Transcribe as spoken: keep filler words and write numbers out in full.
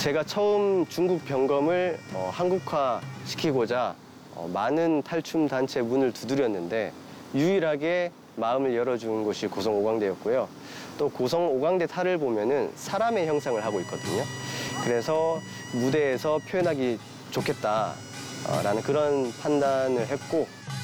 제가 처음 중국 병검을 어, 한국화 시키고자 어, 많은 탈춤 단체 문을 두드렸는데 유일하게 마음을 열어준 곳이 고성 오광대였고요. 또 고성 오광대 탈을 보면은 사람의 형상을 하고 있거든요. 그래서 무대에서 표현하기 좋겠다라는 그런 판단을 했고